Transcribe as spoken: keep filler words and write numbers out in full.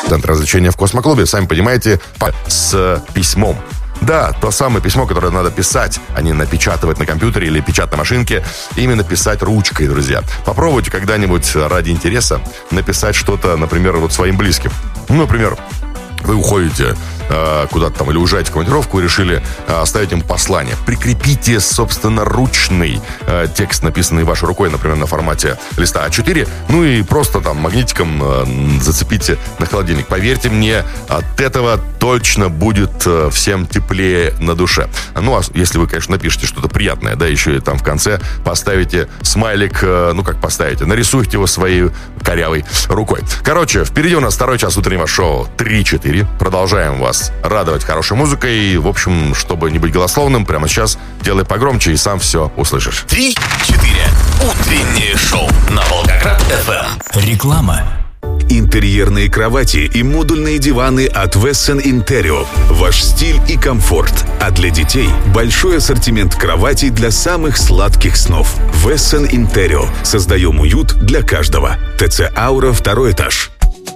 Центр развлечения в Космоклубе. Сами понимаете, с письмом. Да, то самое письмо, которое надо писать, а не напечатывать на компьютере или печатной машинке. Именно писать ручкой, друзья. Попробуйте когда-нибудь ради интереса написать что-то, например, вот своим близким. Ну, например, вы уходите э, куда-то там или уезжаете в командировку и решили э, оставить им послание. Прикрепите собственноручный э, текст, написанный вашей рукой, например, на формате листа а четыре, ну и просто там магнитиком э, зацепите на холодильник. Поверьте мне, от этого точно будет э, всем теплее на душе. Ну, а если вы, конечно, напишите что-то приятное, да, еще и там в конце поставите смайлик, э, ну, как поставите, нарисуйте его своей корявой рукой. Короче, впереди у нас второй час утреннего шоу три-четыре. Продолжаем вас радовать хорошей музыкой. И, в общем, чтобы не быть голословным, прямо сейчас делай погромче и сам все услышишь. Три-четыре. Утреннее шоу на Волгоград эф эм. Реклама. Интерьерные кровати и модульные диваны от Wesson Interio. Ваш стиль и комфорт. А для детей большой ассортимент кроватей для самых сладких снов. Wesson Interio. Создаем уют для каждого. ТЦ Аура, второй этаж.